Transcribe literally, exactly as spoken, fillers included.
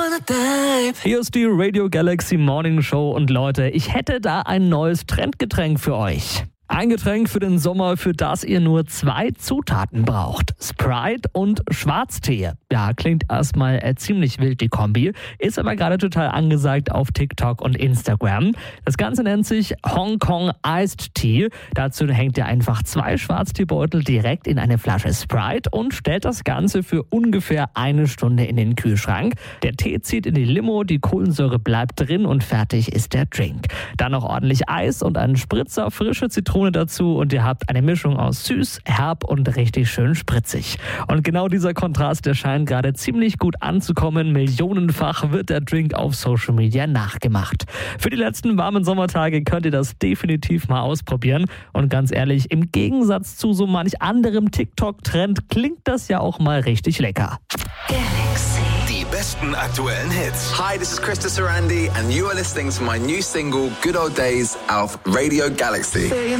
Hier ist die Radio Galaxy Morning Show und Leute, ich hätte da ein neues Trendgetränk für euch. Ein Getränk für den Sommer, für das ihr nur zwei Zutaten braucht. Sprite und Schwarztee. Ja, klingt erstmal äh, ziemlich wild, die Kombi. Ist aber gerade total angesagt auf TikTok und Instagram. Das Ganze nennt sich Hong Kong Iced Tea. Dazu hängt ihr einfach zwei Schwarzteebeutel direkt in eine Flasche Sprite und stellt das Ganze für ungefähr eine Stunde in den Kühlschrank. Der Tee zieht in die Limo, die Kohlensäure bleibt drin und fertig ist der Drink. Dann noch ordentlich Eis und einen Spritzer frische Zitrone dazu und ihr habt eine Mischung aus süß, herb und richtig schön spritzig. Und genau dieser Kontrast, der scheint gerade ziemlich gut anzukommen. Millionenfach wird der Drink auf Social Media nachgemacht. Für die letzten warmen Sommertage könnt ihr das definitiv mal ausprobieren. Und ganz ehrlich, im Gegensatz zu so manch anderem TikTok-Trend klingt das ja auch mal richtig lecker. Galaxy. Die besten aktuellen Hits. Hi, this is Krista Sarandi and you are listening to my new single Good Old Days auf Radio Galaxy.